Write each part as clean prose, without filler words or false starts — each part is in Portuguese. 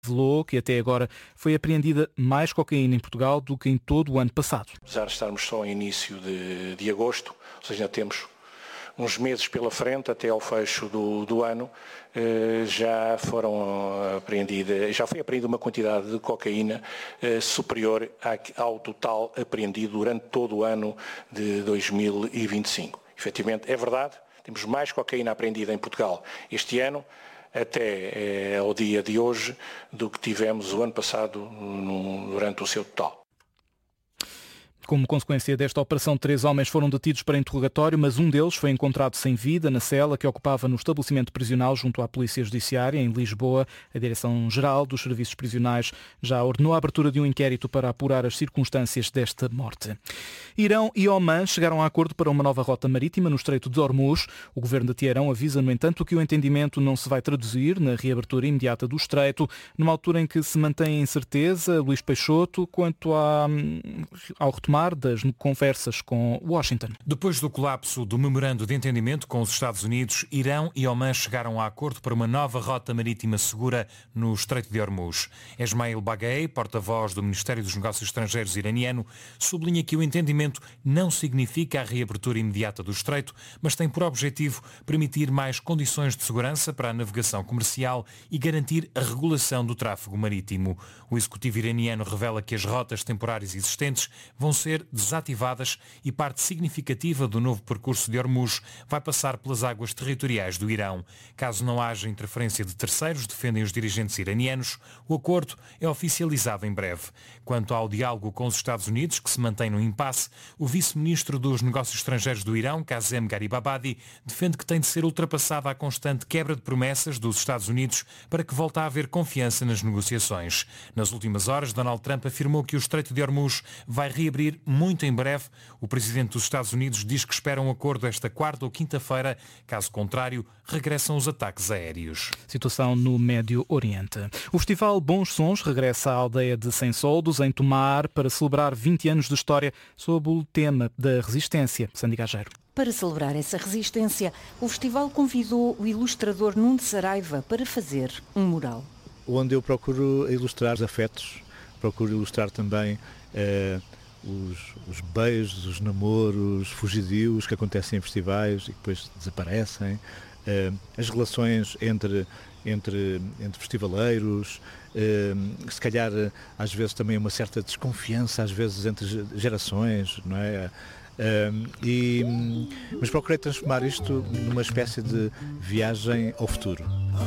revelou que até agora foi apreendida mais cocaína em Portugal do que em todo o ano passado. Apesar de estarmos só em início de agosto, ou seja, ainda temos uns meses pela frente até ao fecho do ano, já foi apreendida uma quantidade de cocaína superior ao total apreendido durante todo o ano de 2025. Efetivamente, é verdade, temos mais cocaína apreendida em Portugal este ano, até ao dia de hoje, do que tivemos o ano passado durante o seu total. Como consequência desta operação, 3 homens foram detidos para interrogatório, mas um deles foi encontrado sem vida na cela que ocupava no estabelecimento prisional junto à Polícia Judiciária, em Lisboa. A Direção-Geral dos Serviços Prisionais já ordenou a abertura de um inquérito para apurar as circunstâncias desta morte. Irão e Omã chegaram a acordo para uma nova rota marítima no Estreito de Hormuz. O governo de Teherão avisa, no entanto, que o entendimento não se vai traduzir na reabertura imediata do Estreito, numa altura em que se mantém a incerteza, Luís Peixoto, quanto ao retomar das conversas com Washington. Depois do colapso do memorando de entendimento com os Estados Unidos, Irão e Omã chegaram a acordo para uma nova rota marítima segura no Estreito de Hormuz. Esmail Baghei, porta-voz do Ministério dos Negócios Estrangeiros iraniano, sublinha que o entendimento não significa a reabertura imediata do Estreito, mas tem por objetivo permitir mais condições de segurança para a navegação comercial e garantir a regulação do tráfego marítimo. O executivo iraniano revela que as rotas temporárias existentes vão ser desativadas e parte significativa do novo percurso de Hormuz vai passar pelas águas territoriais do Irão. Caso não haja interferência de terceiros, defendem os dirigentes iranianos, o acordo é oficializado em breve. Quanto ao diálogo com os Estados Unidos, que se mantém no impasse, o vice-ministro dos Negócios Estrangeiros do Irão, Kazem Garibabadi, defende que tem de ser ultrapassada a constante quebra de promessas dos Estados Unidos para que volte a haver confiança nas negociações. Nas últimas horas, Donald Trump afirmou que o Estreito de Hormuz vai reabrir muito em breve. O presidente dos Estados Unidos diz que espera um acordo esta quarta ou quinta-feira. Caso contrário, regressam os ataques aéreos. Situação no Médio Oriente. O Festival Bons Sons regressa à aldeia de Sem-Soldos, em Tomar, para celebrar 20 anos de história sob o tema da resistência. Sandy Gageiro. Para celebrar essa resistência, o festival convidou o ilustrador Nuno Saraiva para fazer um mural. Onde eu procuro ilustrar os afetos, procuro ilustrar também os beijos, os namoros fugidios que acontecem em festivais e que depois desaparecem, as relações entre festivaleiros, se calhar às vezes também uma certa desconfiança, às vezes entre gerações, não é? Mas procurei transformar isto numa espécie de viagem ao futuro.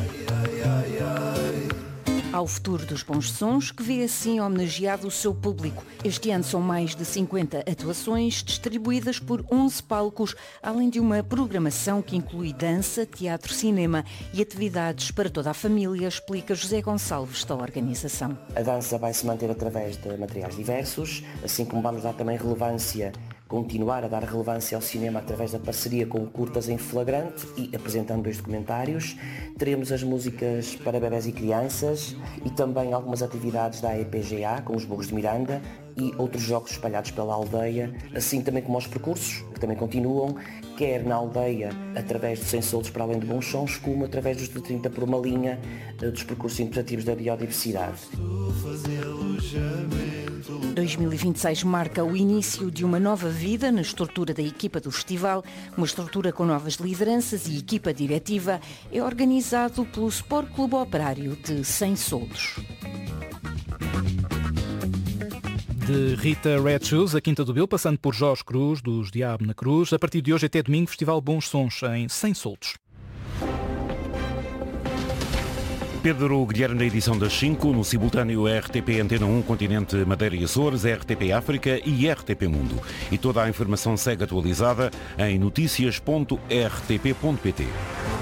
Ao futuro dos Bons Sons, que vê assim homenageado o seu público. Este ano são mais de 50 atuações distribuídas por 11 palcos, além de uma programação que inclui dança, teatro, cinema e atividades para toda a família, explica José Gonçalves da organização. A dança vai se manter através de materiais diversos, assim como vamos dar também continuar a dar relevância ao cinema através da parceria com Curtas em Flagrante e apresentando 2 documentários. Teremos as músicas para bebés e crianças e também algumas atividades da EPGA, com os Burros de Miranda e outros jogos espalhados pela aldeia, assim também como os percursos, que também continuam, quer na aldeia através de Sem-Soldos para além de Bons Sons, como através dos de 30 por uma linha dos percursos integrativos da biodiversidade. 2026 marca o início de uma nova vida na estrutura da equipa do festival, uma estrutura com novas lideranças e equipa diretiva. É organizado pelo Sport Clube Operário de Sem-Soldos. De Rita Red Shoes, a Quinta do Bil, passando por Jorge Cruz, dos Diabo na Cruz. A partir de hoje até domingo, Festival Bons Sons em Sem-Soldos. Pedro Guilherme na edição das 5, no simultâneo RTP Antena 1, Continente Madeira e Açores, RTP África e RTP Mundo. E toda a informação segue atualizada em noticias.rtp.pt.